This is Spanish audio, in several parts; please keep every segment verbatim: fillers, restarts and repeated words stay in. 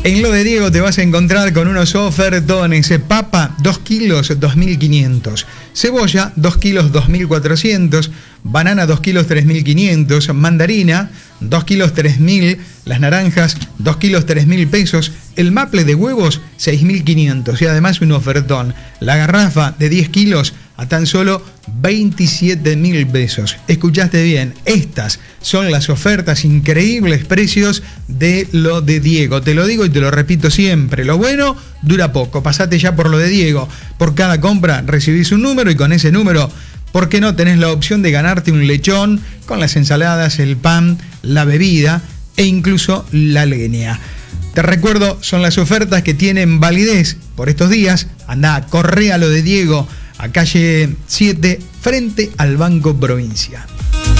En lo de Diego te vas a encontrar con unos ofertones. Papa, dos kilos, dos mil quinientos. Cebolla, dos kilos, dos mil cuatrocientos. Banana, dos kilos, tres mil quinientos. Mandarina, dos kilos, tres mil. Las naranjas, dos kilos, tres mil pesos. El maple de huevos, seis mil quinientos. Y además un ofertón. La garrafa de diez kilos a tan solo veintisiete mil pesos. Escuchaste bien, estas son las ofertas, increíbles precios de lo de Diego. Te lo digo y te lo repito siempre. Lo bueno dura poco. Pasate ya por lo de Diego. Por cada compra recibís un número y con ese número, ¿por qué no tenés la opción de ganarte un lechón con las ensaladas, el pan, la bebida e incluso la leña? Te recuerdo, son las ofertas que tienen validez por estos días. Andá, corre a lo de Diego, a calle siete, frente al Banco Provincia.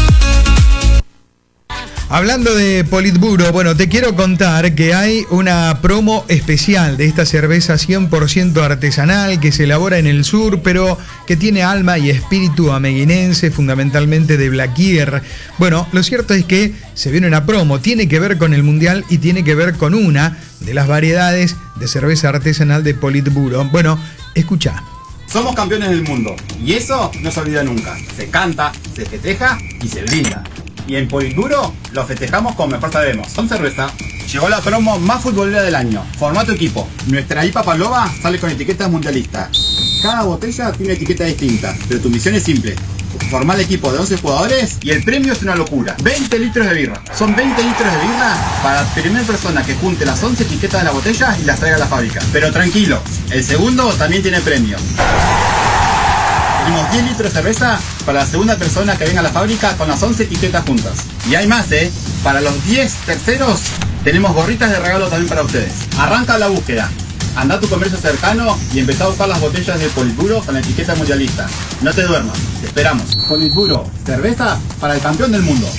Hablando de Politburo, bueno, te quiero contar que hay una promo especial de esta cerveza cien por ciento artesanal que se elabora en el sur, pero que tiene alma y espíritu ameguinense, fundamentalmente de Blaquier. Bueno, lo cierto es que se viene una promo, tiene que ver con el Mundial y tiene que ver con una de las variedades de cerveza artesanal de Politburo. Bueno, escuchá. Somos campeones del mundo y eso no se olvida nunca. Se canta, se festeja y se brinda. Y en Politburo lo festejamos como mejor sabemos. Con cerveza. Llegó la promo más futbolera del año. Forma tu equipo. Nuestra I P A Palova sale con etiquetas mundialistas. Cada botella tiene etiqueta distinta, pero tu misión es simple. Formar el equipo de once jugadores y el premio es una locura. veinte litros de birra. Son veinte litros de birra para la primera persona que junte las once etiquetas de la botella y las traiga a la fábrica. Pero tranquilo, el segundo también tiene premio. Tenemos diez litros de cerveza para la segunda persona que venga a la fábrica con las once etiquetas juntas. Y hay más, ¿eh? Para los diez terceros tenemos gorritas de regalo también para ustedes. Arranca la búsqueda. Anda a tu comercio cercano y empezá a buscar las botellas de Politburo con la etiqueta mundialista. No te duermas, te esperamos. Politburo, cerveza para el campeón del mundo.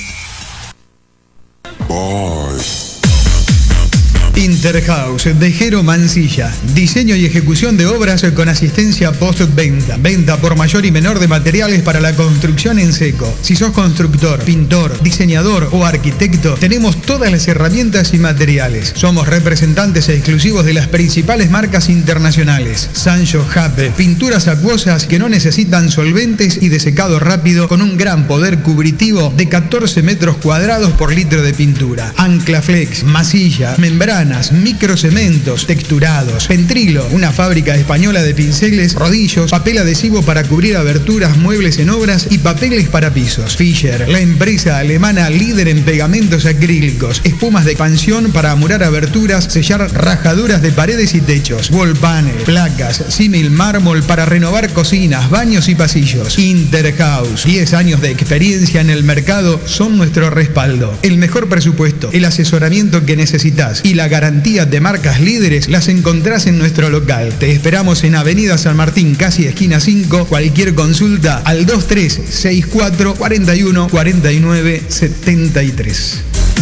Bye. Interhouse de Jero Mancilla. Diseño y ejecución de obras con asistencia postventa. Venta por mayor y menor de materiales para la construcción en seco. Si sos constructor, pintor, diseñador o arquitecto, tenemos todas las herramientas y materiales. Somos representantes exclusivos de las principales marcas internacionales. Sancho, Jape, pinturas acuosas que no necesitan solventes y de secado rápido con un gran poder cubritivo de catorce metros cuadrados por litro de pintura. Anclaflex, masilla, membrana, microcementos, texturados, Pentrilo, una fábrica española de pinceles, rodillos, papel adhesivo para cubrir aberturas, muebles en obras y papeles para pisos. Fischer, la empresa alemana líder en pegamentos acrílicos, espumas de expansión para amurar aberturas, sellar rajaduras de paredes y techos, wall panel, placas, símil mármol para renovar cocinas, baños y pasillos. Interhouse, diez años de experiencia en el mercado son nuestro respaldo. El mejor presupuesto, el asesoramiento que necesitas y la garantía de marcas líderes las encontrás en nuestro local. Te esperamos en Avenida San Martín, casi esquina cinco. Cualquier consulta al dos tres seis cuatro, cuatro uno, cuatro nueve, siete tres.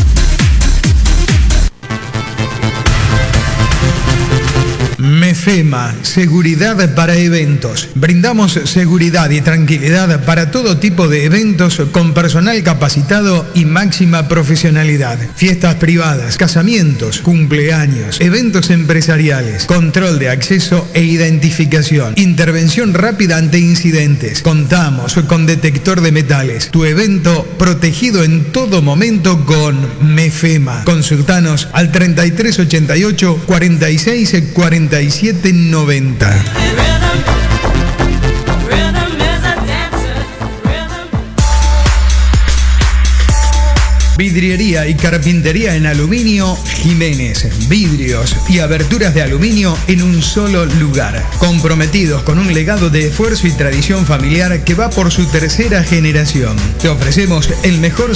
Mefema, seguridad para eventos. Brindamos seguridad y tranquilidad para todo tipo de eventos con personal capacitado y máxima profesionalidad. Fiestas privadas, casamientos, cumpleaños, eventos empresariales, control de acceso e identificación, intervención rápida ante incidentes. Contamos con detector de metales. Tu evento protegido en todo momento con Mefema. Consultanos al treinta y tres ochenta y ocho, cuarenta y seis, cuarenta y siete noventa. Vidriería y carpintería en aluminio Jiménez. Vidrios y aberturas de aluminio en un solo lugar. Comprometidos con un legado de esfuerzo y tradición familiar que va por su tercera generación. Te ofrecemos el mejor